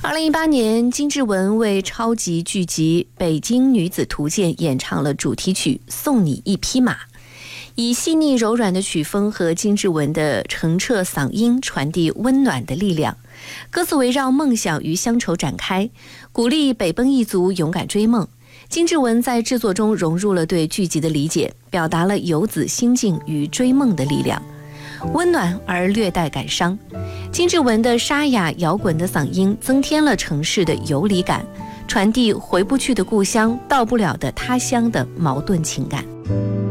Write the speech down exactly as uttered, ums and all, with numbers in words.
二零一八年，金志文为超级剧集《北京女子图鉴》演唱了主题曲《送你一匹马》，以细腻柔软的曲风和金志文的澄澈嗓音传递温暖的力量。歌词围绕梦想与乡愁展开，鼓励北奔一族勇敢追梦。金志文在制作中融入了对剧集的理解，表达了游子心境与追梦的力量，温暖而略带感伤。金志文的沙哑摇滚的嗓音增添了城市的游离感，传递回不去的故乡、到不了的他乡的矛盾情感。